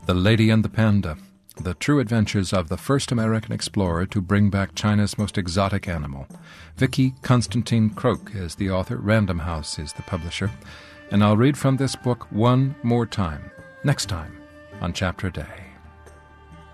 The Lady and the Panda, The True Adventures of the First American Explorer to Bring Back China's Most Exotic Animal. Vicky Constantine Croak is the author, Random House is the publisher, and I'll read from this book one more time, next time on Chapter a Day.